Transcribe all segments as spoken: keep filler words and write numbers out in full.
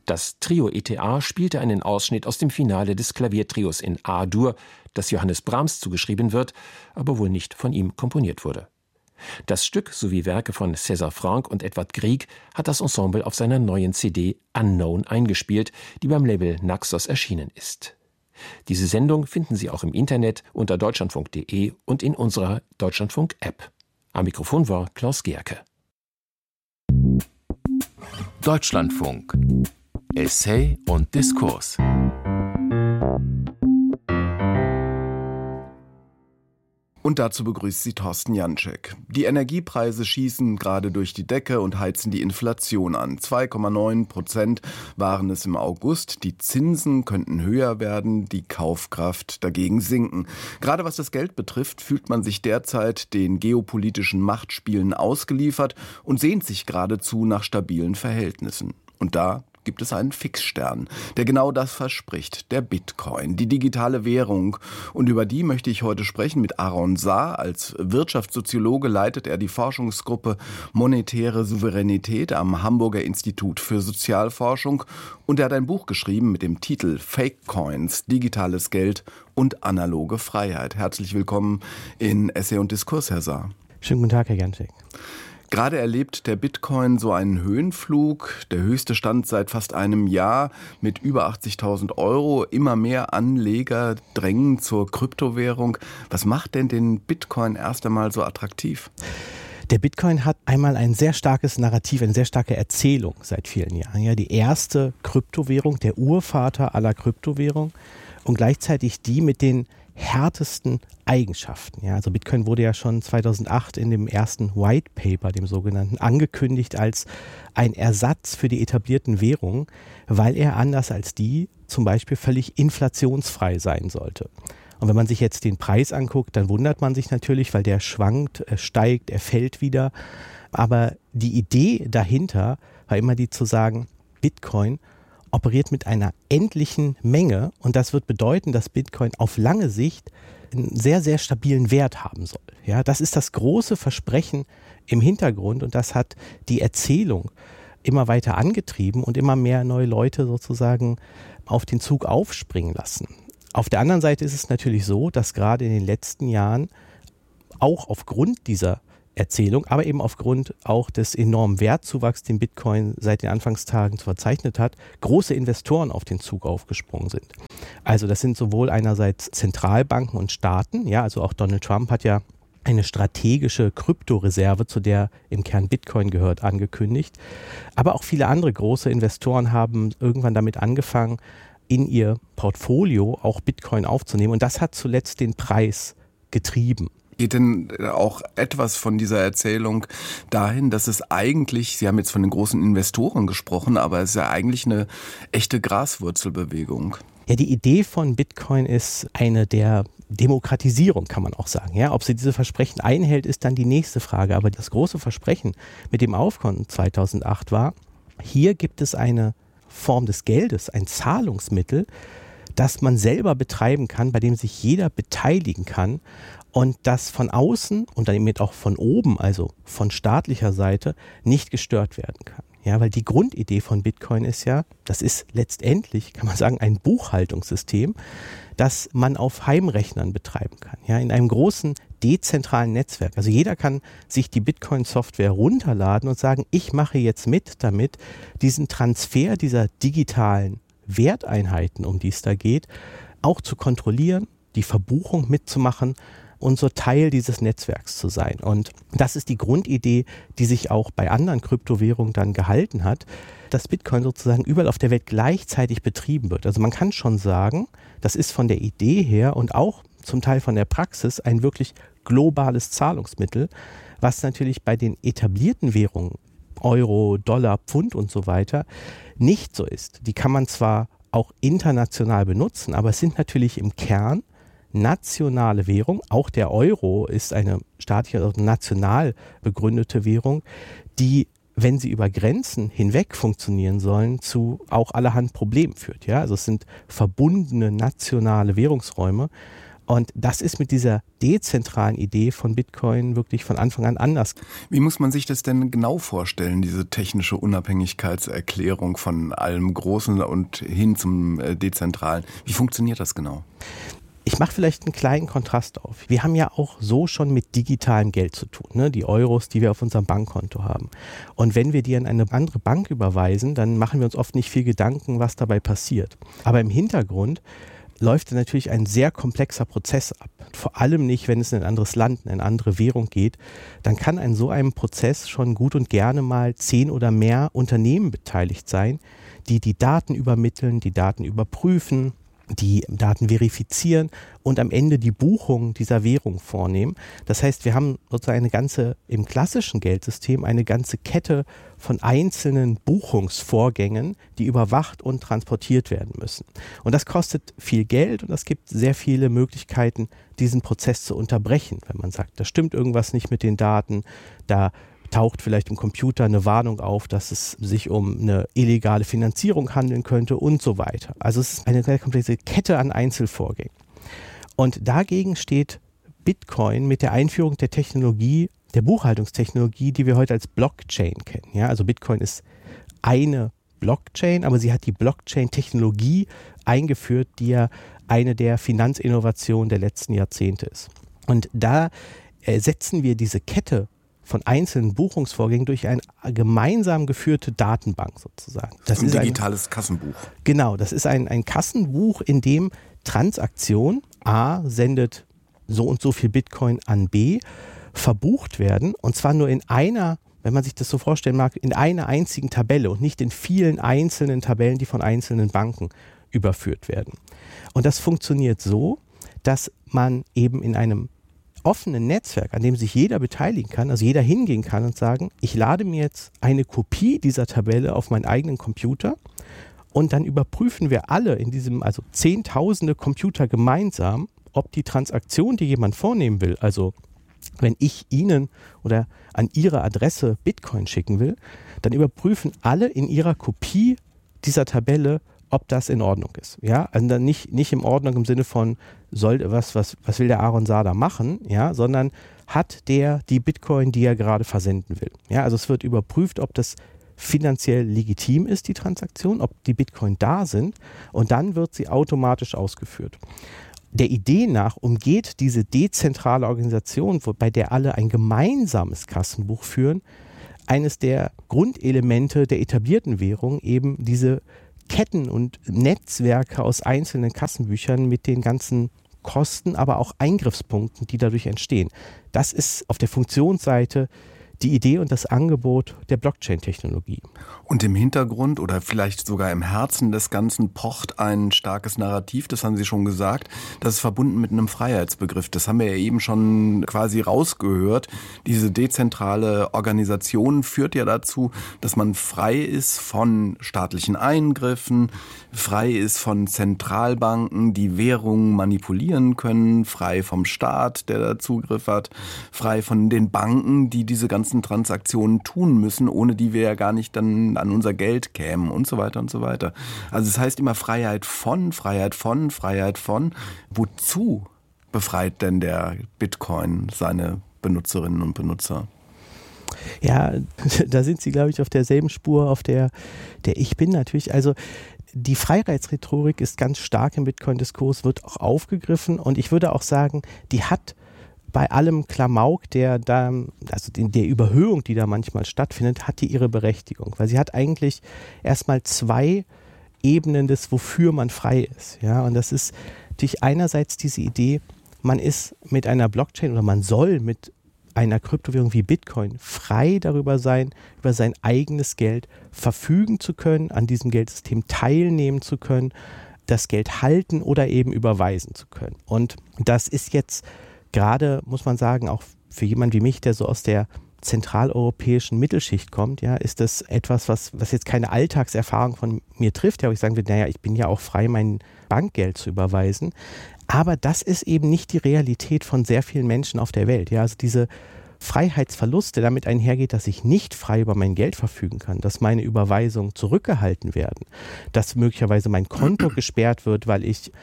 Das Trio E T A spielte einen Ausschnitt aus dem Finale des Klaviertrios in A-Dur, das Johannes Brahms zugeschrieben wird, aber wohl nicht von ihm komponiert wurde. Das Stück sowie Werke von César Franck und Edvard Grieg hat das Ensemble auf seiner neuen C D Unknown eingespielt, die beim Label Naxos erschienen ist. Diese Sendung finden Sie auch im Internet unter deutschlandfunk punkt de und in unserer Deutschlandfunk-App. Am Mikrofon war Klaus Gerke. Deutschlandfunk. Essay und Diskurs. Und dazu begrüßt sie Thorsten Janczek. Die Energiepreise schießen gerade durch die Decke und heizen die Inflation an. zwei Komma neun Prozent waren es im August. Die Zinsen könnten höher werden, die Kaufkraft dagegen sinken. Gerade was das Geld betrifft, fühlt man sich derzeit den geopolitischen Machtspielen ausgeliefert und sehnt sich geradezu nach stabilen Verhältnissen. Und da gibt es einen Fixstern, der genau das verspricht, der Bitcoin, die digitale Währung. Und über die möchte ich heute sprechen mit Aaron Saar. Als Wirtschaftssoziologe leitet er die Forschungsgruppe Monetäre Souveränität am Hamburger Institut für Sozialforschung. Und er hat ein Buch geschrieben mit dem Titel Fake Coins, digitales Geld und analoge Freiheit. Herzlich willkommen in Essay und Diskurs, Herr Saar. Schönen guten Tag, Herr Janczek. Gerade erlebt der Bitcoin so einen Höhenflug, der höchste Stand seit fast einem Jahr mit über achtzigtausend Euro. Immer mehr Anleger drängen zur Kryptowährung. Was macht denn den Bitcoin erst einmal so attraktiv? Der Bitcoin hat einmal ein sehr starkes Narrativ, eine sehr starke Erzählung seit vielen Jahren. Ja, die erste Kryptowährung, der Urvater aller Kryptowährungen und gleichzeitig die mit den härtesten Eigenschaften. Ja, also Bitcoin wurde ja schon zweitausendacht in dem ersten White Paper, dem sogenannten, angekündigt als ein Ersatz für die etablierten Währungen, weil er anders als die zum Beispiel völlig inflationsfrei sein sollte. Und wenn man sich jetzt den Preis anguckt, dann wundert man sich natürlich, weil der schwankt, er steigt, er fällt wieder. Aber die Idee dahinter war immer die zu sagen, Bitcoin operiert mit einer endlichen Menge und das wird bedeuten, dass Bitcoin auf lange Sicht einen sehr, sehr stabilen Wert haben soll. Ja, das ist das große Versprechen im Hintergrund und das hat die Erzählung immer weiter angetrieben und immer mehr neue Leute sozusagen auf den Zug aufspringen lassen. Auf der anderen Seite ist es natürlich so, dass gerade in den letzten Jahren auch aufgrund dieser Erzählung, aber eben aufgrund auch des enormen Wertzuwachs, den Bitcoin seit den Anfangstagen verzeichnet hat, große Investoren auf den Zug aufgesprungen sind. Also das sind sowohl einerseits Zentralbanken und Staaten, ja, also auch Donald Trump hat ja eine strategische Kryptoreserve, zu der im Kern Bitcoin gehört, angekündigt. Aber auch viele andere große Investoren haben irgendwann damit angefangen, in ihr Portfolio auch Bitcoin aufzunehmen. Und das hat zuletzt den Preis getrieben. Geht denn auch etwas von dieser Erzählung dahin, dass es eigentlich, Sie haben jetzt von den großen Investoren gesprochen, aber es ist ja eigentlich eine echte Graswurzelbewegung? Ja, die Idee von Bitcoin ist eine der Demokratisierung, kann man auch sagen. Ja, ob sie diese Versprechen einhält, ist dann die nächste Frage. Aber das große Versprechen mit dem Aufkommen zweitausendacht war, hier gibt es eine Form des Geldes, ein Zahlungsmittel, das man selber betreiben kann, bei dem sich jeder beteiligen kann und das von außen und dann eben auch von oben, also von staatlicher Seite, nicht gestört werden kann. Ja, weil die Grundidee von Bitcoin ist ja, das ist letztendlich, kann man sagen, ein Buchhaltungssystem, das man auf Heimrechnern betreiben kann. Ja, in einem großen dezentralen Netzwerk. Also jeder kann sich die Bitcoin-Software runterladen und sagen, ich mache jetzt mit damit, diesen Transfer dieser digitalen Werteinheiten, um die es da geht, auch zu kontrollieren, die Verbuchung mitzumachen und so Teil dieses Netzwerks zu sein. Und das ist die Grundidee, die sich auch bei anderen Kryptowährungen dann gehalten hat, dass Bitcoin sozusagen überall auf der Welt gleichzeitig betrieben wird. Also man kann schon sagen, das ist von der Idee her und auch zum Teil von der Praxis ein wirklich globales Zahlungsmittel, was natürlich bei den etablierten Währungen, Euro, Dollar, Pfund und so weiter, nicht so ist. Die kann man zwar auch international benutzen, aber es sind natürlich im Kern nationale Währung. Auch der Euro ist eine staatliche, also national begründete Währung, die, wenn sie über Grenzen hinweg funktionieren sollen, zu auch allerhand Problemen führt. Ja? Also es sind verbundene nationale Währungsräume. Und das ist mit dieser dezentralen Idee von Bitcoin wirklich von Anfang an anders. Wie muss man sich das denn genau vorstellen, diese technische Unabhängigkeitserklärung von allem Großen und hin zum Dezentralen? Wie funktioniert das genau? Ich mache vielleicht einen kleinen Kontrast auf. Wir haben ja auch so schon mit digitalem Geld zu tun, ne? Die Euros, die wir auf unserem Bankkonto haben. Und wenn wir die an eine andere Bank überweisen, dann machen wir uns oft nicht viel Gedanken, was dabei passiert. Aber im Hintergrund läuft natürlich ein sehr komplexer Prozess ab. Vor allem nicht, wenn es in ein anderes Land, in eine andere Währung geht. Dann kann an so einem Prozess schon gut und gerne mal zehn oder mehr Unternehmen beteiligt sein, die die Daten übermitteln, die Daten überprüfen, die Daten verifizieren und am Ende die Buchung dieser Währung vornehmen. Das heißt, wir haben sozusagen eine ganze, im klassischen Geldsystem, eine ganze Kette von einzelnen Buchungsvorgängen, die überwacht und transportiert werden müssen. Und das kostet viel Geld und es gibt sehr viele Möglichkeiten, diesen Prozess zu unterbrechen. Wenn man sagt, da stimmt irgendwas nicht mit den Daten, da taucht vielleicht im Computer eine Warnung auf, dass es sich um eine illegale Finanzierung handeln könnte und so weiter. Also es ist eine sehr komplexe Kette an Einzelvorgängen. Und dagegen steht Bitcoin mit der Einführung der Technologie, der Buchhaltungstechnologie, die wir heute als Blockchain kennen. Ja, also Bitcoin ist eine Blockchain, aber sie hat die Blockchain-Technologie eingeführt, die ja eine der Finanzinnovationen der letzten Jahrzehnte ist. Und da ersetzen wir diese Kette von einzelnen Buchungsvorgängen durch eine gemeinsam geführte Datenbank sozusagen. Das ist ein digitales ein, Kassenbuch. Genau, das ist ein, ein Kassenbuch, in dem Transaktion A sendet so und so viel Bitcoin an B, verbucht werden und zwar nur in einer, wenn man sich das so vorstellen mag, in einer einzigen Tabelle und nicht in vielen einzelnen Tabellen, die von einzelnen Banken überführt werden. Und das funktioniert so, dass man eben in einem offenen Netzwerk, an dem sich jeder beteiligen kann, also jeder hingehen kann und sagen, ich lade mir jetzt eine Kopie dieser Tabelle auf meinen eigenen Computer und dann überprüfen wir alle in diesem, also zehntausende Computer gemeinsam, ob die Transaktion, die jemand vornehmen will, also wenn ich Ihnen oder an Ihre Adresse Bitcoin schicken will, dann überprüfen alle in ihrer Kopie dieser Tabelle, ob das in Ordnung ist. Ja, also dann nicht, nicht in Ordnung im Sinne von, soll, was, was, was will der Aaron Saada machen, ja, sondern hat der die Bitcoin, die er gerade versenden will. Ja, also es wird überprüft, ob das finanziell legitim ist, die Transaktion, ob die Bitcoin da sind und dann wird sie automatisch ausgeführt. Der Idee nach umgeht diese dezentrale Organisation, bei der alle ein gemeinsames Kassenbuch führen, eines der Grundelemente der etablierten Währung, eben diese Ketten und Netzwerke aus einzelnen Kassenbüchern mit den ganzen Kosten, aber auch Eingriffspunkten, die dadurch entstehen. Das ist auf der Funktionsseite die Idee und das Angebot der Blockchain-Technologie. Und im Hintergrund oder vielleicht sogar im Herzen des Ganzen pocht ein starkes Narrativ, das haben Sie schon gesagt, das ist verbunden mit einem Freiheitsbegriff. Das haben wir ja eben schon quasi rausgehört. Diese dezentrale Organisation führt ja dazu, dass man frei ist von staatlichen Eingriffen, frei ist von Zentralbanken, die Währungen manipulieren können, frei vom Staat, der da Zugriff hat, frei von den Banken, die diese ganzen Transaktionen tun müssen, ohne die wir ja gar nicht dann an unser Geld kämen und so weiter und so weiter. Also es heißt immer Freiheit von, Freiheit von, Freiheit von. Wozu befreit denn der Bitcoin seine Benutzerinnen und Benutzer? Ja, da sind Sie, glaube ich, auf derselben Spur, auf der, der ich bin natürlich. Also die Freiheitsrhetorik ist ganz stark im Bitcoin-Diskurs, wird auch aufgegriffen und ich würde auch sagen, die hat bei allem Klamauk, der da, also der Überhöhung, die da manchmal stattfindet, hat die ihre Berechtigung. Weil sie hat eigentlich erstmal zwei Ebenen des, wofür man frei ist. Ja, und das ist natürlich einerseits diese Idee, man ist mit einer Blockchain oder man soll mit einer Kryptowährung wie Bitcoin frei darüber sein, über sein eigenes Geld verfügen zu können, an diesem Geldsystem teilnehmen zu können, das Geld halten oder eben überweisen zu können. Und das ist jetzt gerade, muss man sagen, auch für jemanden wie mich, der so aus der zentraleuropäischen Mittelschicht kommt, ja, ist das etwas, was, was jetzt keine Alltagserfahrung von mir trifft, ja, wo ich sagen würde, naja, ich bin ja auch frei, mein Bankgeld zu überweisen. Aber das ist eben nicht die Realität von sehr vielen Menschen auf der Welt. Ja, also diese Freiheitsverluste damit einhergeht, dass ich nicht frei über mein Geld verfügen kann, dass meine Überweisungen zurückgehalten werden, dass möglicherweise mein Konto gesperrt wird, weil ich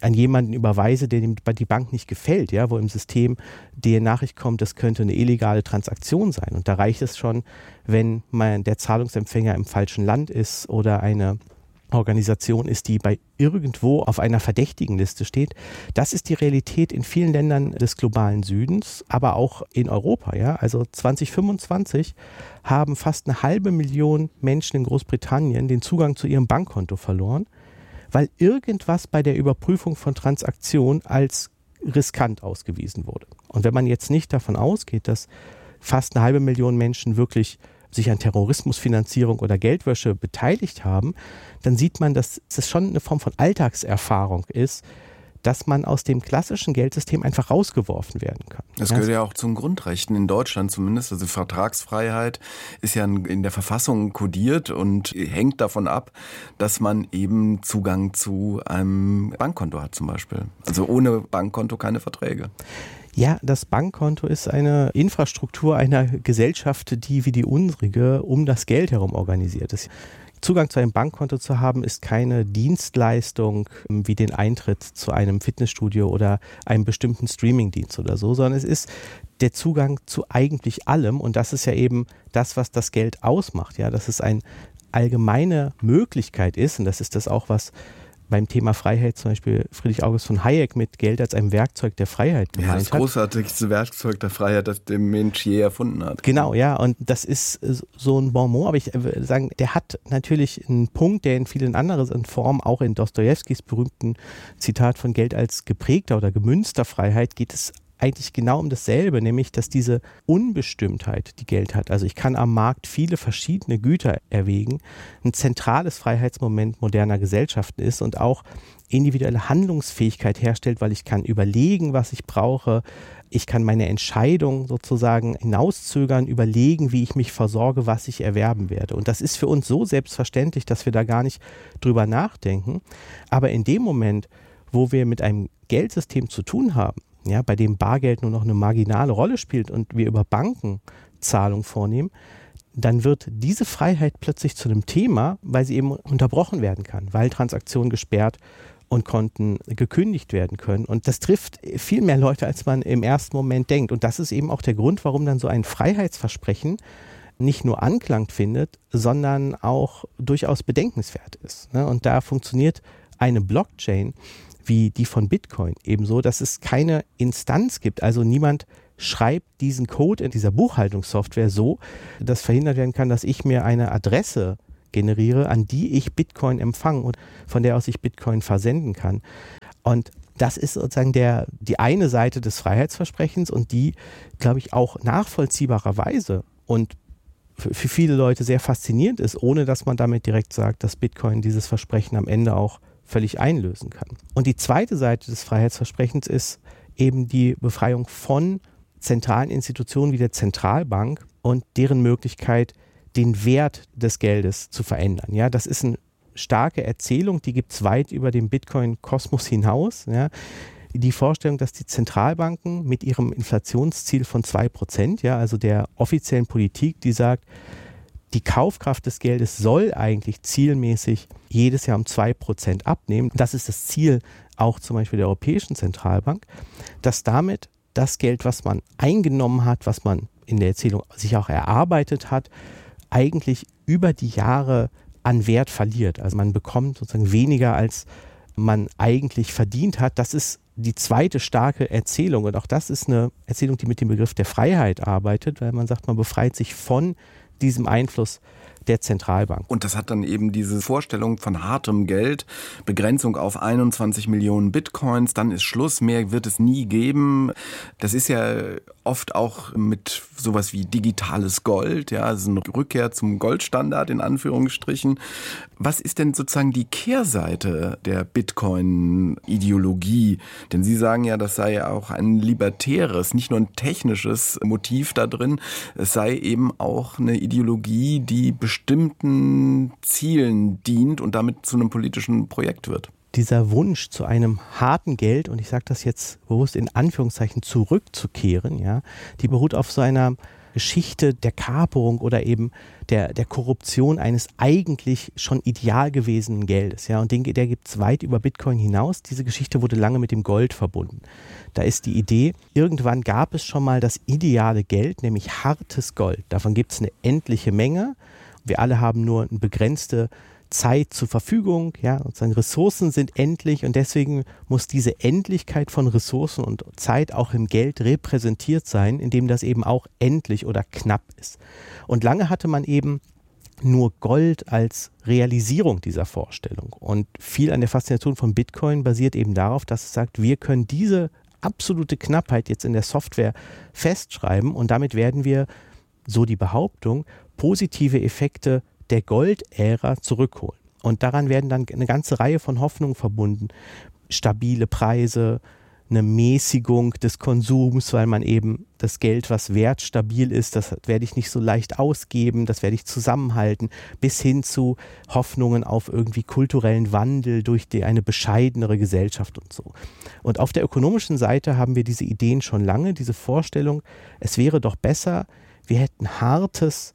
an jemanden überweise, der dem die Bank nicht gefällt, ja, wo im System die Nachricht kommt, das könnte eine illegale Transaktion sein. Und da reicht es schon, wenn man der Zahlungsempfänger im falschen Land ist oder eine Organisation ist, die bei irgendwo auf einer verdächtigen Liste steht. Das ist die Realität in vielen Ländern des globalen Südens, aber auch in Europa. Ja? Also zwanzig fünfundzwanzig haben fast eine halbe Million Menschen in Großbritannien den Zugang zu ihrem Bankkonto verloren, weil irgendwas bei der Überprüfung von Transaktionen als riskant ausgewiesen wurde. Und wenn man jetzt nicht davon ausgeht, dass fast eine halbe Million Menschen wirklich sich an Terrorismusfinanzierung oder Geldwäsche beteiligt haben, dann sieht man, dass es schon eine Form von Alltagserfahrung ist, dass man aus dem klassischen Geldsystem einfach rausgeworfen werden kann. Das gehört ja auch zum Grundrechten in Deutschland zumindest. Also Vertragsfreiheit ist ja in der Verfassung kodiert und hängt davon ab, dass man eben Zugang zu einem Bankkonto hat zum Beispiel. Also ohne Bankkonto keine Verträge. Ja, das Bankkonto ist eine Infrastruktur einer Gesellschaft, die wie die unsrige um das Geld herum organisiert ist. Zugang zu einem Bankkonto zu haben, ist keine Dienstleistung wie den Eintritt zu einem Fitnessstudio oder einem bestimmten Streamingdienst oder so, sondern es ist der Zugang zu eigentlich allem und das ist ja eben das, was das Geld ausmacht, ja, dass es eine allgemeine Möglichkeit ist und das ist das auch, was beim Thema Freiheit zum Beispiel Friedrich August von Hayek mit Geld als einem Werkzeug der Freiheit gemeint hat. Ja, das großartigste Werkzeug der Freiheit, das der Mensch je erfunden hat. Genau, ja, und das ist so ein Bonmot, aber ich würde sagen, der hat natürlich einen Punkt, der in vielen anderen Formen, auch in Dostojewskis berühmten Zitat von Geld als geprägter oder gemünzter Freiheit, geht es eigentlich genau um dasselbe, nämlich dass diese Unbestimmtheit, die Geld hat, also ich kann am Markt viele verschiedene Güter erwägen, ein zentrales Freiheitsmoment moderner Gesellschaften ist und auch individuelle Handlungsfähigkeit herstellt, weil ich kann überlegen, was ich brauche, ich kann meine Entscheidung sozusagen hinauszögern, überlegen, wie ich mich versorge, was ich erwerben werde. Und das ist für uns so selbstverständlich, dass wir da gar nicht drüber nachdenken. Aber in dem Moment, wo wir mit einem Geldsystem zu tun haben, ja, bei dem Bargeld nur noch eine marginale Rolle spielt und wir über Banken Zahlungen vornehmen, dann wird diese Freiheit plötzlich zu einem Thema, weil sie eben unterbrochen werden kann, weil Transaktionen gesperrt und Konten gekündigt werden können. Und das trifft viel mehr Leute, als man im ersten Moment denkt. Und das ist eben auch der Grund, warum dann so ein Freiheitsversprechen nicht nur Anklang findet, sondern auch durchaus bedenkenswert ist. Und da funktioniert eine Blockchain wie die von Bitcoin ebenso, dass es keine Instanz gibt. Also niemand schreibt diesen Code in dieser Buchhaltungssoftware so, dass verhindert werden kann, dass ich mir eine Adresse generiere, an die ich Bitcoin empfange und von der aus ich Bitcoin versenden kann. Und das ist sozusagen der, die eine Seite des Freiheitsversprechens und die, glaube ich, auch nachvollziehbarerweise und für, für viele Leute sehr faszinierend ist, ohne dass man damit direkt sagt, dass Bitcoin dieses Versprechen am Ende auch völlig einlösen kann. Und die zweite Seite des Freiheitsversprechens ist eben die Befreiung von zentralen Institutionen wie der Zentralbank und deren Möglichkeit, den Wert des Geldes zu verändern. Ja, das ist eine starke Erzählung, die gibt es weit über den Bitcoin-Kosmos hinaus. Ja. Die Vorstellung, dass die Zentralbanken mit ihrem Inflationsziel von zwei Prozent, ja, also der offiziellen Politik, die sagt, die Kaufkraft des Geldes soll eigentlich zielmäßig jedes Jahr um zwei Prozent abnehmen. Das ist das Ziel auch zum Beispiel der Europäischen Zentralbank, dass damit das Geld, was man eingenommen hat, was man in der Erzählung sich auch erarbeitet hat, eigentlich über die Jahre an Wert verliert. Also man bekommt sozusagen weniger, als man eigentlich verdient hat. Das ist die zweite starke Erzählung. Und auch das ist eine Erzählung, die mit dem Begriff der Freiheit arbeitet, weil man sagt, man befreit sich von diesem Einfluss der Zentralbank. Und das hat dann eben diese Vorstellung von hartem Geld, Begrenzung auf einundzwanzig Millionen Bitcoins, dann ist Schluss, mehr wird es nie geben. Das ist ja oft auch mit sowas wie digitales Gold, ja, also eine Rückkehr zum Goldstandard in Anführungsstrichen. Was ist denn sozusagen die Kehrseite der Bitcoin-Ideologie? Denn Sie sagen ja, das sei ja auch ein libertäres, nicht nur ein technisches Motiv da drin, es sei eben auch eine Ideologie, die bestimmten Zielen dient und damit zu einem politischen Projekt wird. Dieser Wunsch zu einem harten Geld, und ich sage das jetzt bewusst in Anführungszeichen, zurückzukehren, ja, die beruht auf so einer Geschichte der Kaperung oder eben der, der Korruption eines eigentlich schon ideal gewesenen Geldes. Ja, und den, der gibt es weit über Bitcoin hinaus. Diese Geschichte wurde lange mit dem Gold verbunden. Da ist die Idee, irgendwann gab es schon mal das ideale Geld, nämlich hartes Gold. Davon gibt es eine endliche Menge. Wir alle haben nur eine begrenzte Zeit zur Verfügung, ja, sozusagen Ressourcen sind endlich und deswegen muss diese Endlichkeit von Ressourcen und Zeit auch im Geld repräsentiert sein, indem das eben auch endlich oder knapp ist. Und lange hatte man eben nur Gold als Realisierung dieser Vorstellung und viel an der Faszination von Bitcoin basiert eben darauf, dass es sagt, wir können diese absolute Knappheit jetzt in der Software festschreiben und damit werden wir, so die Behauptung, positive Effekte der Goldära zurückholen. Und daran werden dann eine ganze Reihe von Hoffnungen verbunden. Stabile Preise, eine Mäßigung des Konsums, weil man eben das Geld, was wertstabil ist, das werde ich nicht so leicht ausgeben, das werde ich zusammenhalten, bis hin zu Hoffnungen auf irgendwie kulturellen Wandel durch die, eine bescheidenere Gesellschaft und so. Und auf der ökonomischen Seite haben wir diese Ideen schon lange, diese Vorstellung, es wäre doch besser, wir hätten hartes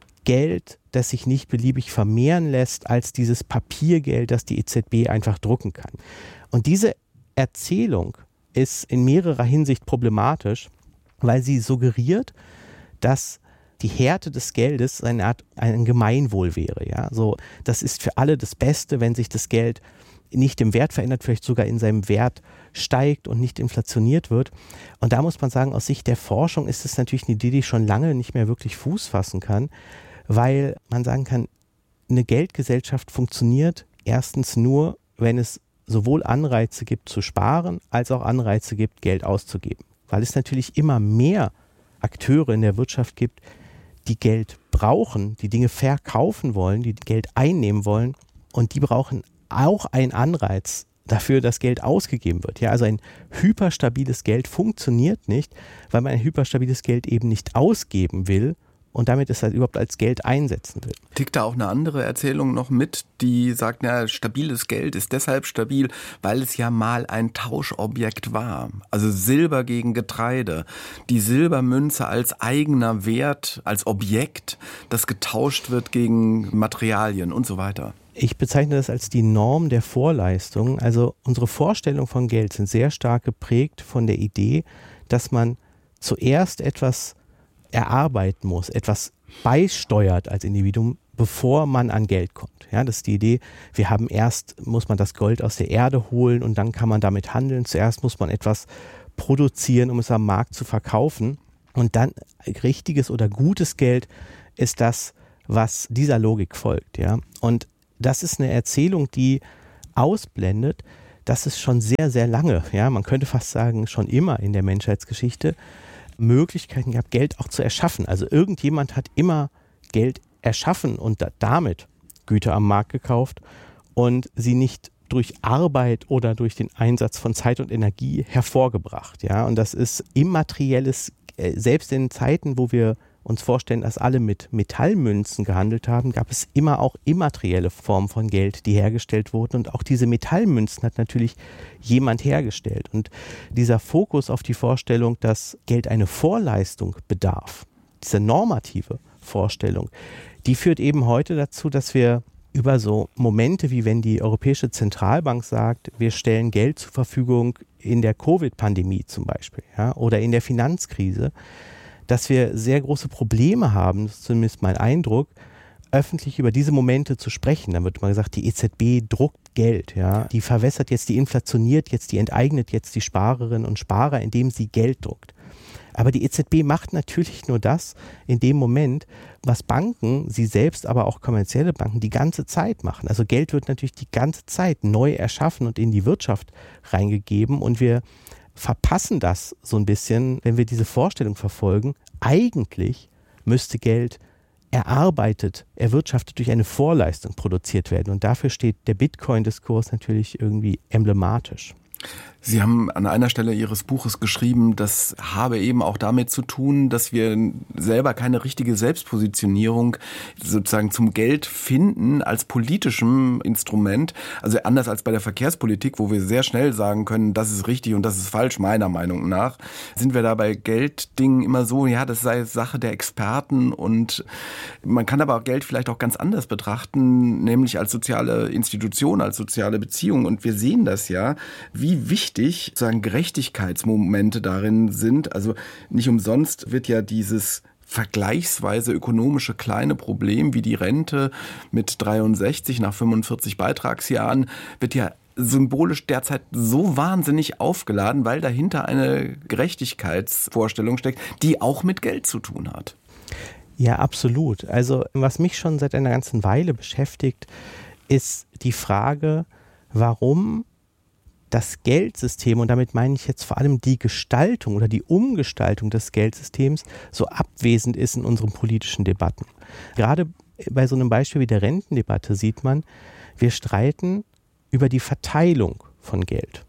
Geld, das sich nicht beliebig vermehren lässt, als dieses Papiergeld, das die E Z B einfach drucken kann. Und diese Erzählung ist in mehrerer Hinsicht problematisch, weil sie suggeriert, dass die Härte des Geldes eine Art ein Gemeinwohl wäre. Ja? So, das ist für alle das Beste, wenn sich das Geld nicht im Wert verändert, vielleicht sogar in seinem Wert steigt und nicht inflationiert wird. Und da muss man sagen, aus Sicht der Forschung ist es natürlich eine Idee, die schon lange nicht mehr wirklich Fuß fassen kann, weil man sagen kann, eine Geldgesellschaft funktioniert erstens nur, wenn es sowohl Anreize gibt zu sparen, als auch Anreize gibt, Geld auszugeben. Weil es natürlich immer mehr Akteure in der Wirtschaft gibt, die Geld brauchen, die Dinge verkaufen wollen, die Geld einnehmen wollen und die brauchen auch einen Anreiz dafür, dass Geld ausgegeben wird. Ja, also ein hyperstabiles Geld funktioniert nicht, weil man ein hyperstabiles Geld eben nicht ausgeben will und damit es halt überhaupt als Geld einsetzen will. Tickt da auch eine andere Erzählung noch mit, die sagt, ja, stabiles Geld ist deshalb stabil, weil es ja mal ein Tauschobjekt war. Also Silber gegen Getreide. Die Silbermünze als eigener Wert, als Objekt, das getauscht wird gegen Materialien und so weiter. Ich bezeichne das als die Norm der Vorleistung. Also unsere Vorstellungen von Geld sind sehr stark geprägt von der Idee, dass man zuerst etwas erarbeiten muss, etwas beisteuert als Individuum, bevor man an Geld kommt. Ja, das ist die Idee, wir haben erst, muss man das Gold aus der Erde holen und dann kann man damit handeln. Zuerst muss man etwas produzieren, um es am Markt zu verkaufen. Und dann richtiges oder gutes Geld ist das, was dieser Logik folgt. Ja, und das ist eine Erzählung, die ausblendet, dass es schon sehr, sehr lange, ja, man könnte fast sagen, schon immer in der Menschheitsgeschichte Möglichkeiten gab, Geld auch zu erschaffen. Also irgendjemand hat immer Geld erschaffen und damit Güter am Markt gekauft und sie nicht durch Arbeit oder durch den Einsatz von Zeit und Energie hervorgebracht. Ja? Und das ist immaterielles, selbst in Zeiten, wo wir uns vorstellen, dass alle mit Metallmünzen gehandelt haben, gab es immer auch immaterielle Formen von Geld, die hergestellt wurden. Und auch diese Metallmünzen hat natürlich jemand hergestellt. Und dieser Fokus auf die Vorstellung, dass Geld eine Vorleistung bedarf, diese normative Vorstellung, die führt eben heute dazu, dass wir über so Momente, wie wenn die Europäische Zentralbank sagt, wir stellen Geld zur Verfügung in der Covid-Pandemie zum Beispiel, ja, oder in der Finanzkrise, dass wir sehr große Probleme haben, das ist zumindest mein Eindruck, öffentlich über diese Momente zu sprechen. Dann wird mal gesagt, die E Z B druckt Geld, ja, die verwässert jetzt, die inflationiert jetzt, die enteignet jetzt die Sparerinnen und Sparer, indem sie Geld druckt. Aber die E Z B macht natürlich nur das in dem Moment, was Banken, sie selbst, aber auch kommerzielle Banken die ganze Zeit machen. Also Geld wird natürlich die ganze Zeit neu erschaffen und in die Wirtschaft reingegeben und wir verpassen das so ein bisschen, wenn wir diese Vorstellung verfolgen. Eigentlich müsste Geld erarbeitet, erwirtschaftet durch eine Vorleistung produziert werden. Und dafür steht der Bitcoin-Diskurs natürlich irgendwie emblematisch. Sie haben an einer Stelle Ihres Buches geschrieben, das habe eben auch damit zu tun, dass wir selber keine richtige Selbstpositionierung sozusagen zum Geld finden als politischem Instrument. Also anders als bei der Verkehrspolitik, wo wir sehr schnell sagen können, das ist richtig und das ist falsch, meiner Meinung nach, sind wir da bei Gelddingen immer so, ja, das sei Sache der Experten, und man kann aber auch Geld vielleicht auch ganz anders betrachten, nämlich als soziale Institution, als soziale Beziehung. Und wir sehen das ja, wie wichtig sozusagen Gerechtigkeitsmomente darin sind. Also nicht umsonst wird ja dieses vergleichsweise ökonomische kleine Problem wie die Rente mit dreiundsechzig nach fünfundvierzig Beitragsjahren wird ja symbolisch derzeit so wahnsinnig aufgeladen, weil dahinter eine Gerechtigkeitsvorstellung steckt, die auch mit Geld zu tun hat. Ja, absolut. Also was mich schon seit einer ganzen Weile beschäftigt, ist die Frage, warum das Geldsystem, und damit meine ich jetzt vor allem die Gestaltung oder die Umgestaltung des Geldsystems, so abwesend ist in unseren politischen Debatten. Gerade bei so einem Beispiel wie der Rentendebatte sieht man, wir streiten über die Verteilung von Geld.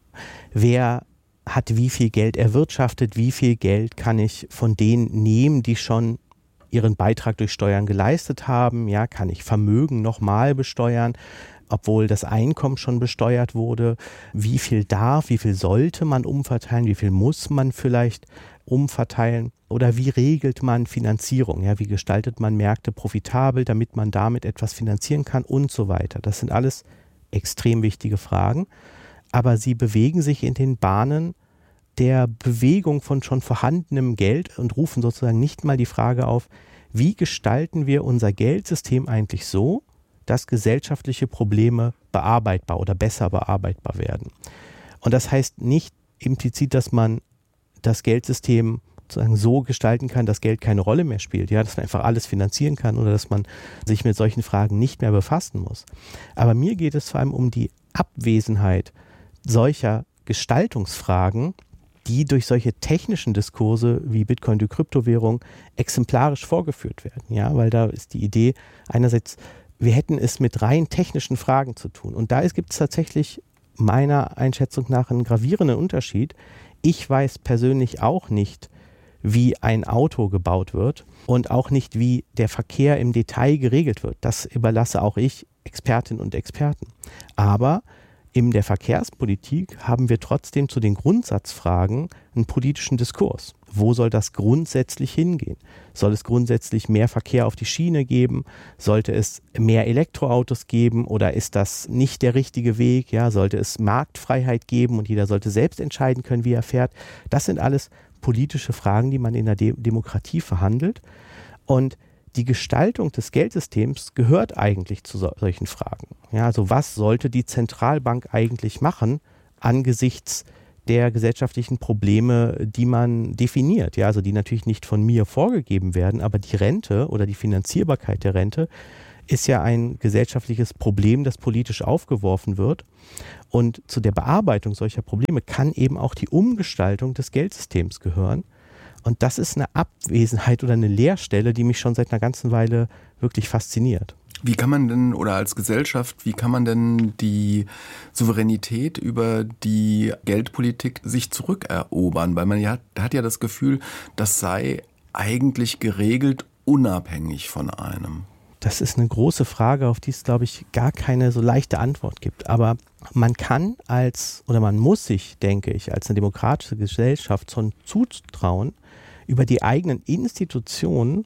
Wer hat wie viel Geld erwirtschaftet, wie viel Geld kann ich von denen nehmen, die schon ihren Beitrag durch Steuern geleistet haben? Ja, kann ich Vermögen nochmal besteuern, obwohl das Einkommen schon besteuert wurde? Wie viel darf, wie viel sollte man umverteilen, wie viel muss man vielleicht umverteilen? Oder wie regelt man Finanzierung? Ja, wie gestaltet man Märkte profitabel, damit man damit etwas finanzieren kann und so weiter? Das sind alles extrem wichtige Fragen, aber sie bewegen sich in den Bahnen der Bewegung von schon vorhandenem Geld und rufen sozusagen nicht mal die Frage auf, wie gestalten wir unser Geldsystem eigentlich so, dass gesellschaftliche Probleme bearbeitbar oder besser bearbeitbar werden. Und das heißt nicht implizit, dass man das Geldsystem sozusagen so gestalten kann, dass Geld keine Rolle mehr spielt, ja, dass man einfach alles finanzieren kann oder dass man sich mit solchen Fragen nicht mehr befassen muss. Aber mir geht es vor allem um die Abwesenheit solcher Gestaltungsfragen, die durch solche technischen Diskurse wie Bitcoin, die Kryptowährung, exemplarisch vorgeführt werden. Ja, weil da ist die Idee einerseits, wir hätten es mit rein technischen Fragen zu tun. Und da gibt es tatsächlich meiner Einschätzung nach einen gravierenden Unterschied. Ich weiß persönlich auch nicht, wie ein Auto gebaut wird und auch nicht, wie der Verkehr im Detail geregelt wird. Das überlasse auch ich Expertinnen und Experten. Aber in der Verkehrspolitik haben wir trotzdem zu den Grundsatzfragen einen politischen Diskurs. Wo soll das grundsätzlich hingehen? Soll es grundsätzlich mehr Verkehr auf die Schiene geben? Sollte es mehr Elektroautos geben oder ist das nicht der richtige Weg? Ja, sollte es Marktfreiheit geben und jeder sollte selbst entscheiden können, wie er fährt? Das sind alles politische Fragen, die man in der De- Demokratie verhandelt. Und die Gestaltung des Geldsystems gehört eigentlich zu so- solchen Fragen. Ja, also was sollte die Zentralbank eigentlich machen angesichts der gesellschaftlichen Probleme, die man definiert? Ja, also die natürlich nicht von mir vorgegeben werden, aber die Rente oder die Finanzierbarkeit der Rente ist ja ein gesellschaftliches Problem, das politisch aufgeworfen wird. Und zu der Bearbeitung solcher Probleme kann eben auch die Umgestaltung des Geldsystems gehören. Und das ist eine Abwesenheit oder eine Leerstelle, die mich schon seit einer ganzen Weile wirklich fasziniert. Wie kann man denn, oder als Gesellschaft, wie kann man denn die Souveränität über die Geldpolitik sich zurückerobern? Weil man ja, hat ja das Gefühl, das sei eigentlich geregelt, unabhängig von einem. Das ist eine große Frage, auf die es, glaube ich, gar keine so leichte Antwort gibt. Aber man kann als, oder man muss sich, denke ich, als eine demokratische Gesellschaft schon zutrauen, über die eigenen Institutionen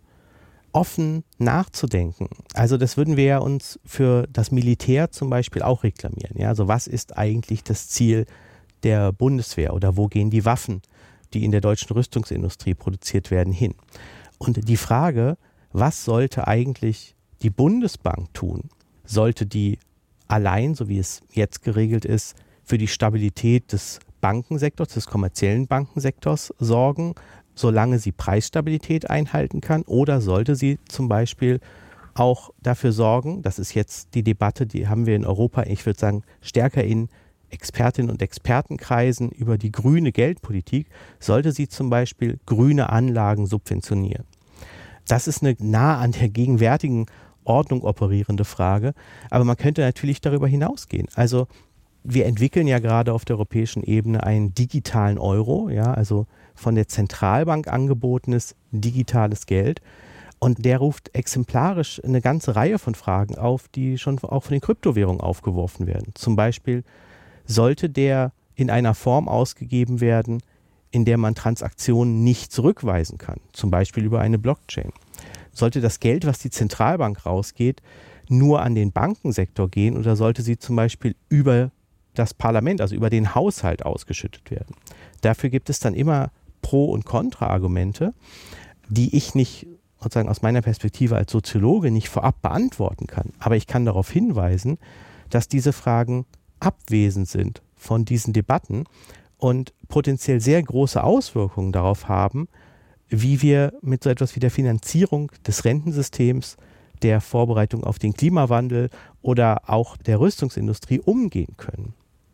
offen nachzudenken. Also das würden wir ja uns für das Militär zum Beispiel auch reklamieren. Ja? Also was ist eigentlich das Ziel der Bundeswehr oder wo gehen die Waffen, die in der deutschen Rüstungsindustrie produziert werden, hin? Und die Frage, was sollte eigentlich die Bundesbank tun? Sollte die allein, so wie es jetzt geregelt ist, für die Stabilität des Bankensektors, des kommerziellen Bankensektors sorgen, solange sie Preisstabilität einhalten kann? Oder sollte sie zum Beispiel auch dafür sorgen, das ist jetzt die Debatte, die haben wir in Europa, ich würde sagen, stärker in Expertinnen und Expertenkreisen über die grüne Geldpolitik, sollte sie zum Beispiel grüne Anlagen subventionieren? Das ist eine nah an der gegenwärtigen Ordnung operierende Frage, aber man könnte natürlich darüber hinausgehen. Also Wir entwickeln ja gerade auf der europäischen Ebene einen digitalen Euro, ja, also von der Zentralbank angebotenes digitales Geld. Und der ruft exemplarisch eine ganze Reihe von Fragen auf, die schon auch von den Kryptowährungen aufgeworfen werden. Zum Beispiel, sollte der in einer Form ausgegeben werden, in der man Transaktionen nicht zurückweisen kann, zum Beispiel über eine Blockchain? Sollte das Geld, was die Zentralbank rausgeht, nur an den Bankensektor gehen oder sollte sie zum Beispiel über das Parlament, also über den Haushalt ausgeschüttet werden? Dafür gibt es dann immer Pro- und Kontra-Argumente, die ich nicht, sozusagen aus meiner Perspektive als Soziologe, nicht vorab beantworten kann. Aber ich kann darauf hinweisen, dass diese Fragen abwesend sind von diesen Debatten und potenziell sehr große Auswirkungen darauf haben, wie wir mit so etwas wie der Finanzierung des Rentensystems, der Vorbereitung auf den Klimawandel oder auch der Rüstungsindustrie umgehen können.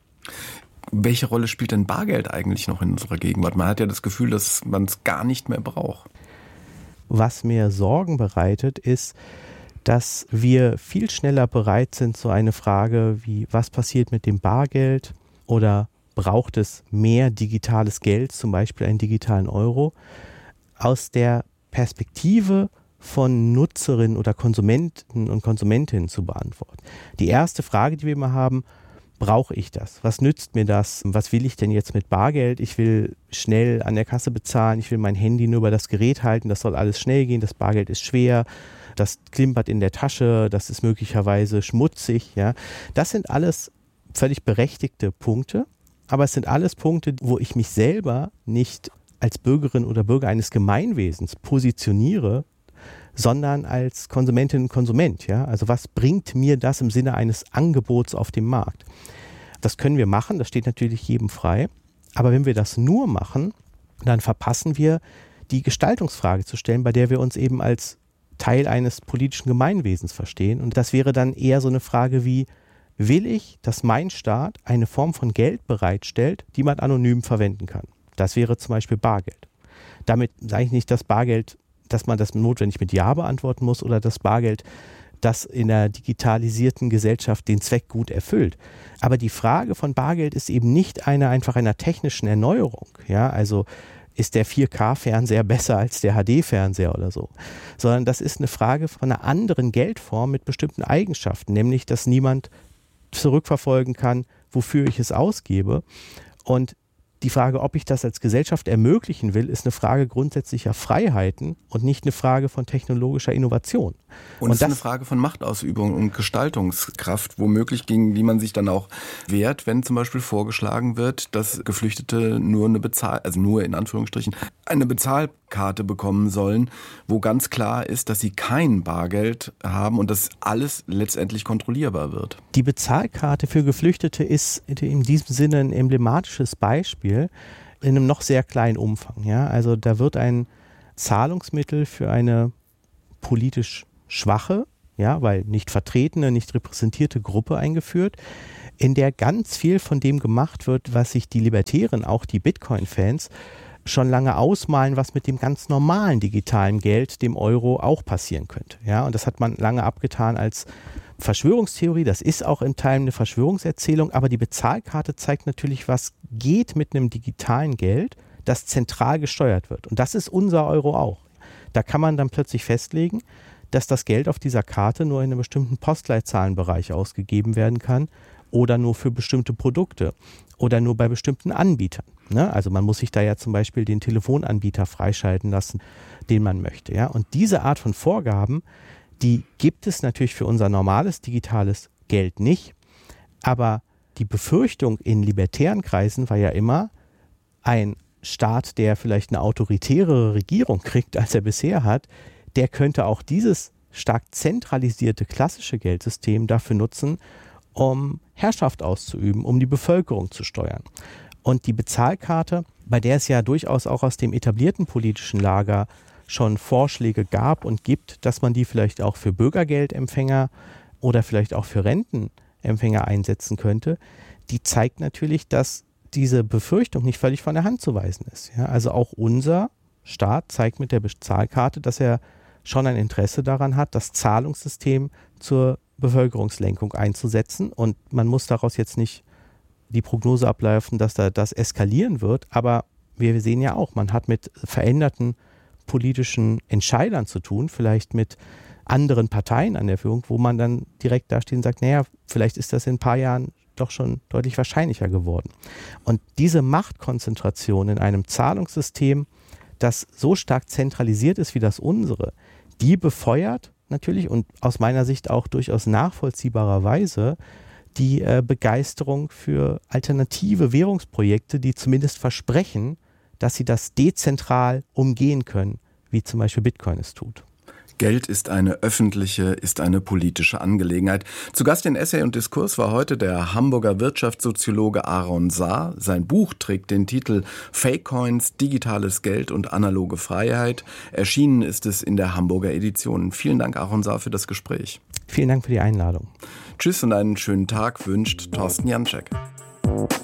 Welche Rolle spielt denn Bargeld eigentlich noch in unserer Gegenwart? Man hat ja das Gefühl, dass man es gar nicht mehr braucht. Was mir Sorgen bereitet, ist, dass wir viel schneller bereit sind, so eine Frage wie, was passiert mit dem Bargeld oder braucht es mehr digitales Geld, zum Beispiel einen digitalen Euro, aus der Perspektive von Nutzerinnen oder Konsumenten und Konsumentinnen zu beantworten. Die erste Frage, die wir immer haben: Brauche ich das? Was nützt mir das? Was will ich denn jetzt mit Bargeld? Ich will schnell an der Kasse bezahlen, ich will mein Handy nur über das Gerät halten, das soll alles schnell gehen, das Bargeld ist schwer, das klimpert in der Tasche, das ist möglicherweise schmutzig. Ja. Das sind alles völlig berechtigte Punkte, aber es sind alles Punkte, wo ich mich selber nicht als Bürgerin oder Bürger eines Gemeinwesens positioniere, sondern als Konsumentin und Konsument. Ja? Also was bringt mir das im Sinne eines Angebots auf dem Markt? Das können wir machen, das steht natürlich jedem frei. Aber wenn wir das nur machen, dann verpassen wir, die Gestaltungsfrage zu stellen, bei der wir uns eben als Teil eines politischen Gemeinwesens verstehen. Und das wäre dann eher so eine Frage wie, will ich, dass mein Staat eine Form von Geld bereitstellt, die man anonym verwenden kann? Das wäre zum Beispiel Bargeld. Damit sage ich nicht, dass Bargeld, dass man das notwendig mit Ja beantworten muss oder das Bargeld, das in der digitalisierten Gesellschaft den Zweck gut erfüllt. Aber die Frage von Bargeld ist eben nicht eine einfach einer technischen Erneuerung. Ja, also ist der vier K-Fernseher besser als der H D-Fernseher oder so, sondern das ist eine Frage von einer anderen Geldform mit bestimmten Eigenschaften, nämlich, dass niemand zurückverfolgen kann, wofür ich es ausgebe. Und die Frage, ob ich das als Gesellschaft ermöglichen will, ist eine Frage grundsätzlicher Freiheiten und nicht eine Frage von technologischer Innovation. Und, und es ist eine Frage von Machtausübung und Gestaltungskraft, womöglich gegen die man sich dann auch wehrt, wenn zum Beispiel vorgeschlagen wird, dass Geflüchtete nur eine Bezahl, also nur in Anführungsstrichen, eine Bezahlkarte bekommen sollen, wo ganz klar ist, dass sie kein Bargeld haben und dass alles letztendlich kontrollierbar wird. Die Bezahlkarte für Geflüchtete ist in diesem Sinne ein emblematisches Beispiel in einem noch sehr kleinen Umfang. Ja? Also da wird ein Zahlungsmittel für eine politisch schwache, ja, weil nicht vertretene, nicht repräsentierte Gruppe eingeführt, in der ganz viel von dem gemacht wird, was sich die Libertären, auch die Bitcoin-Fans, schon lange ausmalen, was mit dem ganz normalen digitalen Geld, dem Euro, auch passieren könnte. Ja? Und das hat man lange abgetan als Verschwörungstheorie, das ist auch in Teilen eine Verschwörungserzählung, aber die Bezahlkarte zeigt natürlich, was geht mit einem digitalen Geld, das zentral gesteuert wird. Und das ist unser Euro auch. Da kann man dann plötzlich festlegen, dass das Geld auf dieser Karte nur in einem bestimmten Postleitzahlenbereich ausgegeben werden kann oder nur für bestimmte Produkte oder nur bei bestimmten Anbietern. Ne? Also man muss sich da ja zum Beispiel den Telefonanbieter freischalten lassen, den man möchte. Ja? Und diese Art von Vorgaben, die gibt es natürlich für unser normales digitales Geld nicht. Aber die Befürchtung in libertären Kreisen war ja immer, ein Staat, der vielleicht eine autoritärere Regierung kriegt, als er bisher hat, der könnte auch dieses stark zentralisierte klassische Geldsystem dafür nutzen, um Herrschaft auszuüben, um die Bevölkerung zu steuern. Und die Bezahlkarte, bei der es ja durchaus auch aus dem etablierten politischen Lager schon Vorschläge gab und gibt, dass man die vielleicht auch für Bürgergeldempfänger oder vielleicht auch für Rentenempfänger einsetzen könnte, die zeigt natürlich, dass diese Befürchtung nicht völlig von der Hand zu weisen ist. Ja, also auch unser Staat zeigt mit der Bezahlkarte, dass er schon ein Interesse daran hat, das Zahlungssystem zur Bevölkerungslenkung einzusetzen. Und man muss daraus jetzt nicht die Prognose ablaufen, dass da das eskalieren wird. Aber wir sehen ja auch, man hat mit veränderten politischen Entscheidern zu tun, vielleicht mit anderen Parteien an der Führung, wo man dann direkt dasteht und sagt, naja, vielleicht ist das in ein paar Jahren doch schon deutlich wahrscheinlicher geworden. Und diese Machtkonzentration in einem Zahlungssystem, das so stark zentralisiert ist wie das unsere, die befeuert natürlich und aus meiner Sicht auch durchaus nachvollziehbarerweise die äh, Begeisterung für alternative Währungsprojekte, die zumindest versprechen, dass sie das dezentral umgehen können, wie zum Beispiel Bitcoin es tut. Geld ist eine öffentliche, ist eine politische Angelegenheit. Zu Gast in Essay und Diskurs war heute der Hamburger Wirtschaftssoziologe Aaron Saar. Sein Buch trägt den Titel Fake Coins, digitales Geld und analoge Freiheit. Erschienen ist es in der Hamburger Edition. Vielen Dank, Aaron Saar, für das Gespräch. Vielen Dank für die Einladung. Tschüss und einen schönen Tag wünscht Thorsten Janczek.